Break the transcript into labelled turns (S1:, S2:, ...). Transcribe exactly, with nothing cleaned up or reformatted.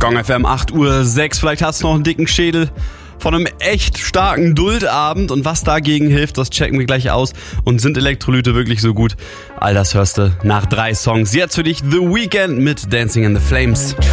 S1: Gong F M acht Uhr sechs. Vielleicht hast du noch einen dicken Schädel von einem echt starken Dultabend. Und was dagegen hilft, das checken wir gleich aus. Und sind Elektrolyte wirklich so gut? All das hörst du nach drei Songs. Jetzt für dich The Weeknd mit Dancing in the Flames.